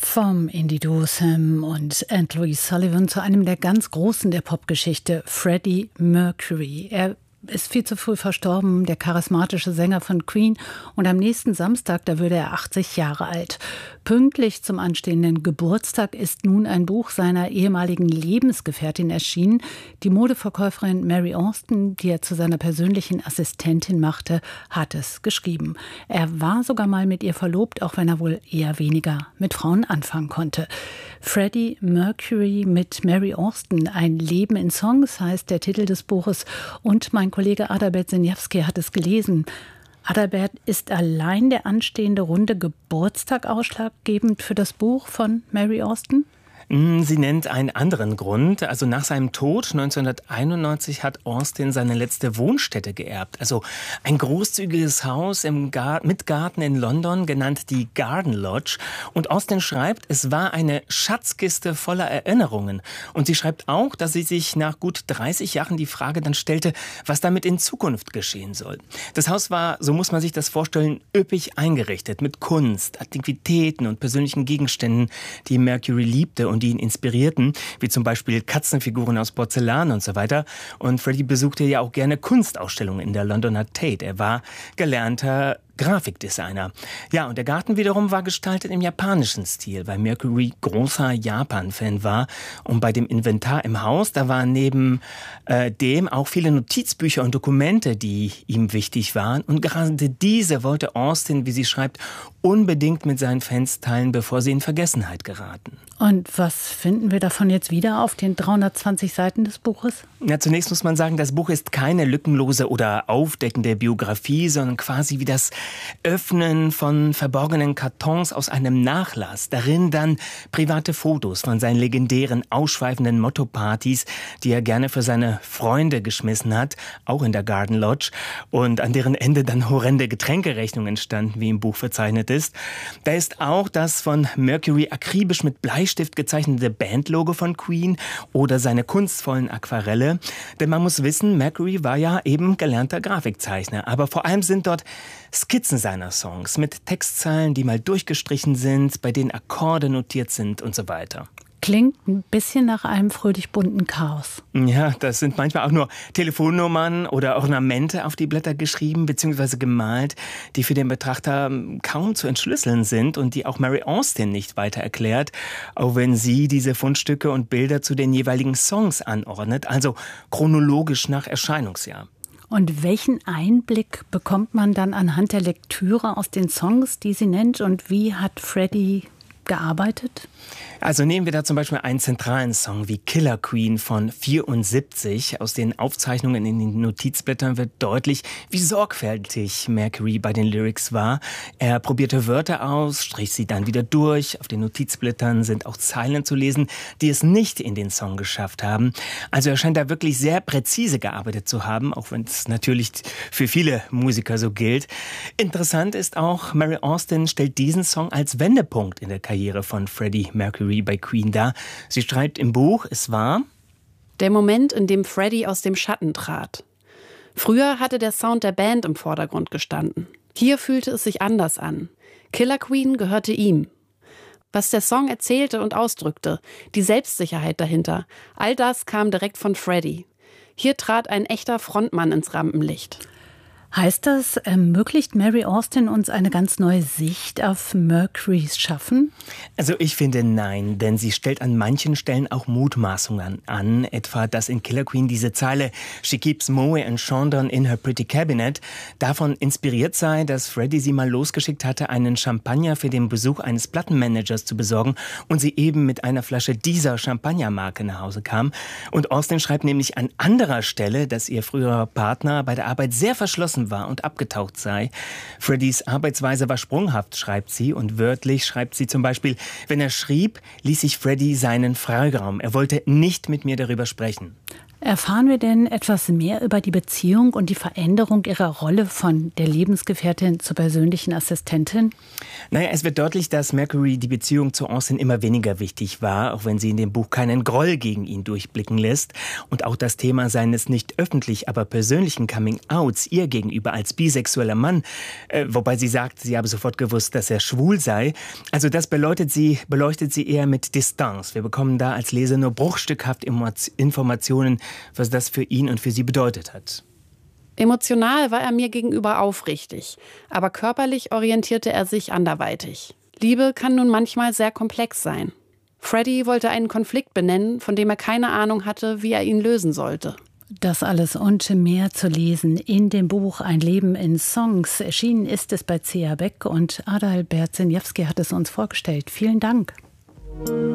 Vom Indie-Duo Sam und Louise Sullivan zu einem der ganz Großen der Popgeschichte, Freddie Mercury. Er ist viel zu früh verstorben, der charismatische Sänger von Queen. Und am nächsten Samstag, da würde er 80 Jahre alt. Pünktlich zum anstehenden Geburtstag ist nun ein Buch seiner ehemaligen Lebensgefährtin erschienen. Die Modeverkäuferin Mary Austin, die er zu seiner persönlichen Assistentin machte, hat es geschrieben. Er war sogar mal mit ihr verlobt, auch wenn er wohl eher weniger mit Frauen anfangen konnte. Freddie Mercury mit Mary Austin, ein Leben in Songs, heißt der Titel des Buches. Und mein Kollege Adalbert Senjavski hat es gelesen. Adalbert, ist allein der anstehende runde Geburtstag ausschlaggebend für das Buch von Mary Austin? Sie nennt einen anderen Grund. Also nach seinem Tod 1991 hat Austin seine letzte Wohnstätte geerbt. Also ein großzügiges Haus mit Garten in London, genannt die Garden Lodge. Und Austin schreibt, es war eine Schatzkiste voller Erinnerungen. Und sie schreibt auch, dass sie sich nach gut 30 Jahren die Frage dann stellte, was damit in Zukunft geschehen soll. Das Haus war, so muss man sich das vorstellen, üppig eingerichtet mit Kunst, Antiquitäten und persönlichen Gegenständen, die Mercury liebte und die ihn inspirierten, wie zum Beispiel Katzenfiguren aus Porzellan und so weiter. Und Freddie besuchte ja auch gerne Kunstausstellungen in der Londoner Tate. Er war gelernter Grafikdesigner. Ja, und der Garten wiederum war gestaltet im japanischen Stil, weil Mercury großer Japan-Fan war. Und bei dem Inventar im Haus, da waren neben dem auch viele Notizbücher und Dokumente, die ihm wichtig waren. Und gerade diese wollte Austin, wie sie schreibt, unbedingt mit seinen Fans teilen, bevor sie in Vergessenheit geraten. Und was finden wir davon jetzt wieder auf den 320 Seiten des Buches? Ja, zunächst muss man sagen, das Buch ist keine lückenlose oder aufdeckende Biografie, sondern quasi wie das Öffnen von verborgenen Kartons aus einem Nachlass. Darin dann private Fotos von seinen legendären, ausschweifenden Motto-Partys, die er gerne für seine Freunde geschmissen hat, auch in der Garden Lodge, und an deren Ende dann horrende Getränkerechnungen standen, wie im Buch verzeichnet ist. Da ist auch das von Mercury akribisch mit Bleistift gezeichnete Bandlogo von Queen oder seine kunstvollen Aquarelle. Denn man muss wissen, Mercury war ja eben gelernter Grafikzeichner, aber vor allem sind dort Skizzen seiner Songs mit Textzeilen, die mal durchgestrichen sind, bei denen Akkorde notiert sind und so weiter. Klingt ein bisschen nach einem fröhlich bunten Chaos. Ja, das sind manchmal auch nur Telefonnummern oder Ornamente auf die Blätter geschrieben bzw. gemalt, die für den Betrachter kaum zu entschlüsseln sind und die auch Mary Austin nicht weiter erklärt, auch wenn sie diese Fundstücke und Bilder zu den jeweiligen Songs anordnet, also chronologisch nach Erscheinungsjahr. Und welchen Einblick bekommt man dann anhand der Lektüre aus den Songs, die sie nennt, und wie hat Freddie gearbeitet? Also nehmen wir da zum Beispiel einen zentralen Song wie Killer Queen von 74. Aus den Aufzeichnungen in den Notizblättern wird deutlich, wie sorgfältig Mercury bei den Lyrics war. Er probierte Wörter aus, strich sie dann wieder durch. Auf den Notizblättern sind auch Zeilen zu lesen, die es nicht in den Song geschafft haben. Also er scheint da wirklich sehr präzise gearbeitet zu haben, auch wenn es natürlich für viele Musiker so gilt. Interessant ist auch, Mary Austin stellt diesen Song als Wendepunkt in der Karriere von Freddie Mercury bei Queen dar. Sie schreibt im Buch, es war der Moment, in dem Freddie aus dem Schatten trat. Früher hatte der Sound der Band im Vordergrund gestanden. Hier fühlte es sich anders an. Killer Queen gehörte ihm. Was der Song erzählte und ausdrückte, die Selbstsicherheit dahinter, all das kam direkt von Freddie. Hier trat ein echter Frontmann ins Rampenlicht. Heißt das, ermöglicht Mary Austin uns eine ganz neue Sicht auf Mercurys Schaffen? Also ich finde nein, denn sie stellt an manchen Stellen auch Mutmaßungen an, etwa dass in Killer Queen diese Zeile "She keeps Moe and Chandon in her pretty cabinet" davon inspiriert sei, dass Freddie sie mal losgeschickt hatte, einen Champagner für den Besuch eines Plattenmanagers zu besorgen und sie eben mit einer Flasche dieser Champagnermarke nach Hause kam. Und Austin schreibt nämlich an anderer Stelle, dass ihr früherer Partner bei der Arbeit sehr verschlossen war und abgetaucht sei. Freddies Arbeitsweise war sprunghaft, schreibt sie, und wörtlich schreibt sie zum Beispiel: Wenn er schrieb, ließ sich Freddie seinen Freiraum. Er wollte nicht mit mir darüber sprechen. Erfahren wir denn etwas mehr über die Beziehung und die Veränderung ihrer Rolle von der Lebensgefährtin zur persönlichen Assistentin? Naja, es wird deutlich, dass Mercury die Beziehung zu Austin immer weniger wichtig war, auch wenn sie in dem Buch keinen Groll gegen ihn durchblicken lässt. Und auch das Thema seines nicht öffentlich, aber persönlichen Coming-outs ihr gegenüber als bisexueller Mann, wobei sie sagt, sie habe sofort gewusst, dass er schwul sei. Also das beleuchtet sie eher mit Distanz. Wir bekommen da als Leser nur bruchstückhaft Informationen, was das für ihn und für sie bedeutet hat. Emotional war er mir gegenüber aufrichtig, aber körperlich orientierte er sich anderweitig. Liebe kann nun manchmal sehr komplex sein. Freddie wollte einen Konflikt benennen, von dem er keine Ahnung hatte, wie er ihn lösen sollte. Das alles und mehr zu lesen in dem Buch Ein Leben in Songs. Erschienen ist es bei C.A. Beck und Adalbert Senjewski hat es uns vorgestellt. Vielen Dank.